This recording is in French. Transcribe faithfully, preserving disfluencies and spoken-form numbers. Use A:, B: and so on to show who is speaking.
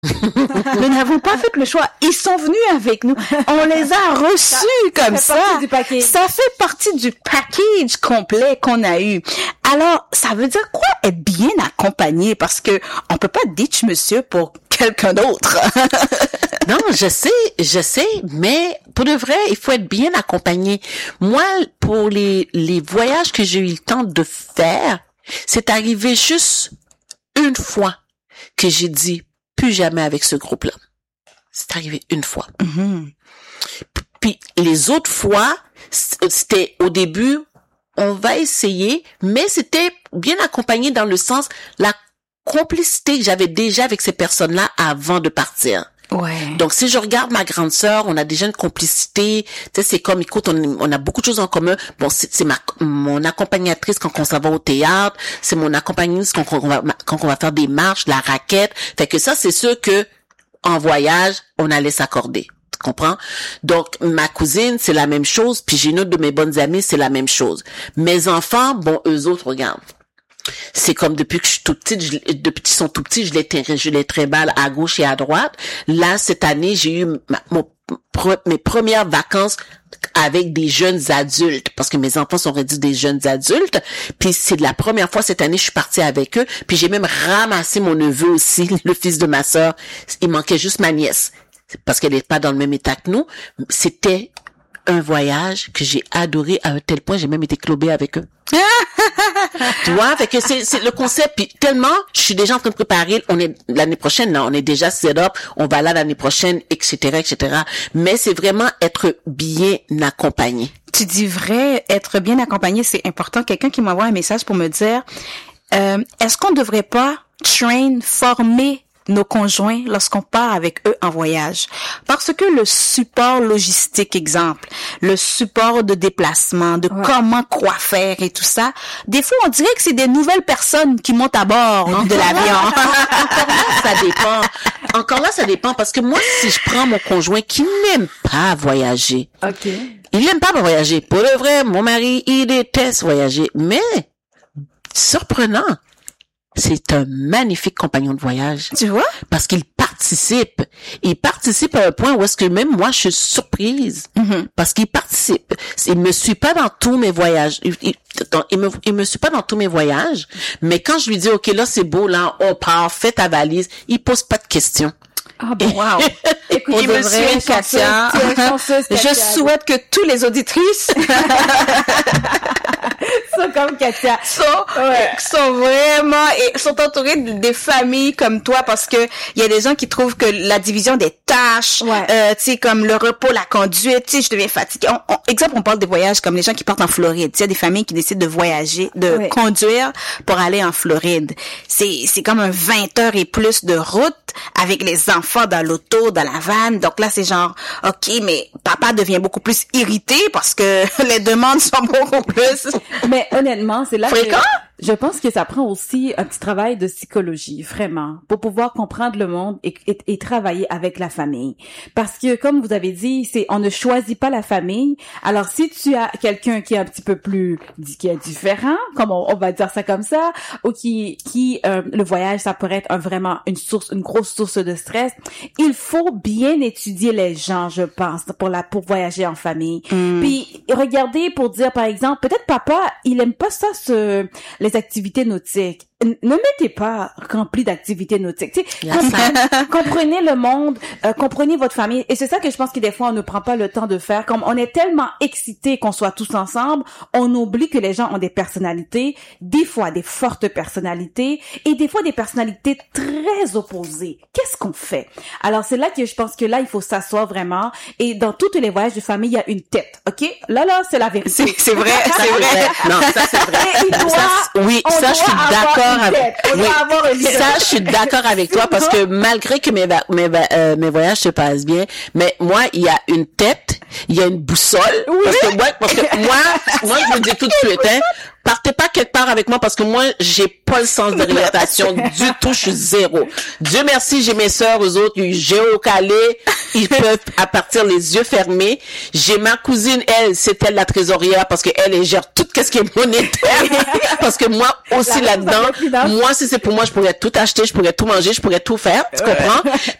A: Nous n'avons pas fait le choix. Ils sont venus avec nous. On les a reçus ça, comme ça. Ça. Du ça fait partie du package complet qu'on a eu. Alors, ça veut dire quoi être bien accompagné? Parce que on peut pas ditch monsieur pour quelqu'un d'autre.
B: Non, je sais, je sais, mais pour de vrai, il faut être bien accompagné. Moi, pour les, les voyages que j'ai eu le temps de faire, c'est arrivé juste une fois que j'ai dit plus jamais avec ce groupe-là. C'est arrivé une fois.
A: Mm-hmm.
B: Puis les autres fois, c'était au début, on va essayer, mais c'était bien accompagné dans le sens, la complicité que j'avais déjà avec ces personnes-là avant de partir.
A: Ouais.
B: Donc, si je regarde ma grande sœur, on a déjà une complicité. Tu sais, c'est comme, écoute, on, on a beaucoup de choses en commun. Bon, c'est, c'est ma, mon accompagnatrice quand on s'en va au théâtre. C'est mon accompagnatrice quand on va, quand on va faire des marches, la raquette. Fait que ça, c'est sûr que, en voyage, on allait s'accorder. Tu comprends? Donc, ma cousine, c'est la même chose. Puis j'ai une autre de mes bonnes amies, c'est la même chose. Mes enfants, bon, eux autres, regarde. C'est comme depuis que je suis tout petite, je, depuis qu'ils sont tout petits, je les, je les trimballe à gauche et à droite. Là, cette année, j'ai eu ma, mon, mes premières vacances avec des jeunes adultes, parce que mes enfants sont réduits des jeunes adultes. Puis c'est la première fois cette année, je suis partie avec eux. Puis j'ai même ramassé mon neveu aussi, le fils de ma sœur. Il manquait juste ma nièce, parce qu'elle n'est pas dans le même état que nous. C'était un voyage que j'ai adoré à un tel point, j'ai même été clubée avec eux. Tu vois, fait que c'est, c'est le concept, puis tellement, je suis déjà en train de préparer, on est, l'année prochaine, là, on est déjà set up, on va là l'année prochaine, et cetera, et cetera. Mais c'est vraiment être bien accompagné.
A: Tu dis vrai, être bien accompagné, c'est important. Quelqu'un qui m'envoie un message pour me dire, euh, est-ce qu'on devrait pas train, former nos conjoints lorsqu'on part avec eux en voyage? Parce que le support logistique, exemple, le support de déplacement, de ouais. comment quoi faire et tout ça, des fois on dirait que c'est des nouvelles personnes qui montent à bord Encore de l'avion.
B: Encore là, ça dépend. Encore là, ça dépend parce que moi, si je prends mon conjoint qui n'aime pas voyager,
C: ok,
B: il n'aime pas voyager. Pour le vrai, mon mari, il déteste voyager, mais surprenant. C'est un magnifique compagnon de voyage.
A: Tu vois?
B: Parce qu'il participe. Il participe à un point où est-ce que même moi, je suis surprise.
A: Mm-hmm.
B: Parce qu'il participe. Il me suit pas dans tous mes voyages. Il, il, il me, il me suit pas dans tous mes voyages. Mais quand je lui dis, OK, là, c'est beau, là, on part, fais ta valise, il pose pas de questions.
A: Ah ben wow. Écoute, il me suit, Katia.
C: Chanceuse, Katia.
A: Je souhaite que tous les auditrices
C: sont comme Katia.
A: Sont, ouais. sont vraiment et sont entourées de, des familles comme toi parce que il y a des gens qui trouvent que la division des tâches,
C: ouais.
A: euh, tu sais comme le repos, la conduite, tu sais je deviens fatiguée. On, on, exemple, on parle des voyages comme les gens qui partent en Floride. Il y a des familles qui décident de voyager, de ouais. conduire pour aller en Floride. C'est c'est comme un vingt heures et plus de route avec les enfants dans l'auto, dans la van. Donc là, c'est genre, OK, mais papa devient beaucoup plus irrité parce que les demandes sont beaucoup plus...
C: Mais honnêtement, c'est là
A: fréquent?
C: que je pense que ça prend aussi un petit travail de psychologie, vraiment, pour pouvoir comprendre le monde et, et, et travailler avec la famille. Parce que, comme vous avez dit, c'est on ne choisit pas la famille. Alors, si tu as quelqu'un qui est un petit peu plus, qui est différent, comme on, on va dire ça comme ça, ou qui, qui euh, le voyage, ça pourrait être un, vraiment une source, une grosse source de stress. Il faut bien étudier les gens, je pense, pour la pour voyager en famille.
A: Mm.
C: Puis regarder pour dire, par exemple, peut-être papa, il aime pas ça, ce les activités nautiques. Ne mettez pas rempli d'activités nautiques. Tu sais, comprenez, comprenez le monde, euh, comprenez votre famille. Et c'est ça que je pense que des fois, on ne prend pas le temps de faire. Comme on est tellement excités qu'on soit tous ensemble, on oublie que les gens ont des personnalités, des fois des fortes personnalités, et des fois des personnalités très opposées. Qu'est-ce qu'on fait? Alors, c'est là que je pense que là, il faut s'asseoir vraiment. Et dans tous les voyages de famille, il y a une tête. OK? Là, là, c'est la vérité.
A: C'est, c'est vrai, c'est vrai.
B: Non, ça, c'est vrai.
C: Et il doit,
B: ça, oui, ça, je suis d'accord. Avec, oui, ça, je suis d'accord avec toi parce que malgré que mes mes euh, mes voyages se passent bien, mais moi, il y a une tête, il y a une boussole.
C: Oui.
B: Parce que moi, parce que moi, moi, je vous dis tout de suite, hein, partez pas quelque part avec moi parce que moi, j'ai pas le sens d'orientation du tout, je suis zéro. Dieu merci, j'ai mes sœurs, eux autres, ils géocalés, ils peuvent à partir les yeux fermés. J'ai ma cousine, elle, c'est elle la trésorière parce que elle, elle gère tout ce qui est monétaire. Parce que moi aussi
C: La
B: là-dedans, moi, si c'est pour moi, je pourrais tout acheter, je pourrais tout manger, je pourrais tout faire, tu comprends?